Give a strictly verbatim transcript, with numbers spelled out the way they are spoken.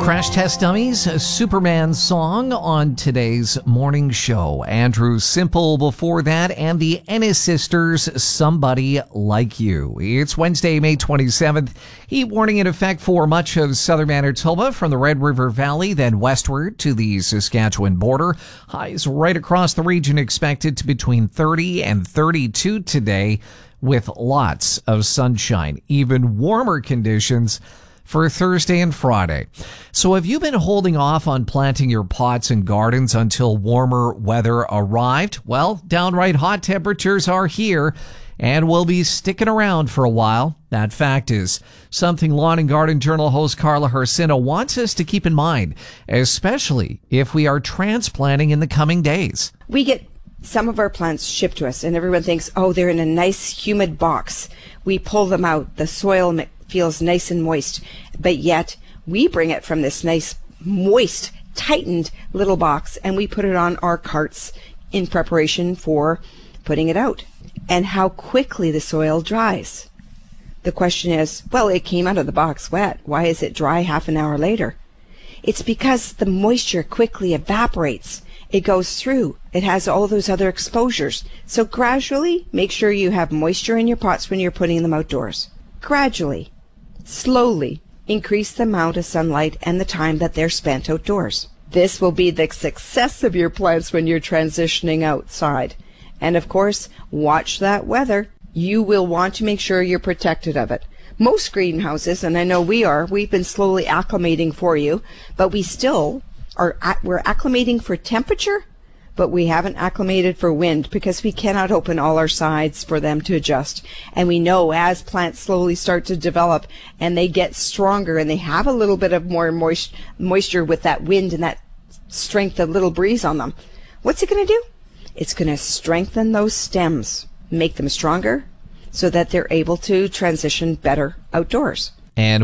Crash Test Dummies, a Superman song on today's morning show. Andrew Simple before that, and the Ennis Sisters, Somebody Like You. It's Wednesday, May twenty-seventh. Heat warning in effect for much of southern Manitoba from the Red River Valley, then westward to the Saskatchewan border. Highs right across the region expected to between thirty and thirty-two today, with lots of sunshine. Even warmer conditions for Thursday and Friday. So have you been holding off on planting your pots and gardens until warmer weather arrived? Well, downright hot temperatures are here and will be sticking around for a while. That fact is something Lawn and Garden Journal host Carla Hersina wants us to keep in mind, especially if we are transplanting in the coming days. We get some of our plants shipped to us and everyone thinks, oh, they're in a nice humid box. We pull them out. The soil mi- feels nice and moist, but yet we bring it from this nice, moist, tightened little box and we put it on our carts in preparation for putting it out. And how quickly the soil dries. The question is, well, it came out of the box wet. Why is it dry half an hour later? It's because the moisture quickly evaporates. It goes through. It has all those other exposures. So gradually, make sure you have moisture in your pots when you're putting them outdoors. Gradually, slowly increase the amount of sunlight and the time that they're spent outdoors. This will be the success of your plants when you're transitioning outside. And of course, watch that weather. You will want to make sure you're protected of it. Most greenhouses, and I know we are, we've been slowly acclimating for you, but we still are, we're acclimating for temperature, but we haven't acclimated for wind because we cannot open all our sides for them to adjust. And we know as plants slowly start to develop and they get stronger and they have a little bit of more moist, moisture with that wind and that strength of little breeze on them, what's it going to do? It's going to strengthen those stems, make them stronger so that they're able to transition better outdoors. And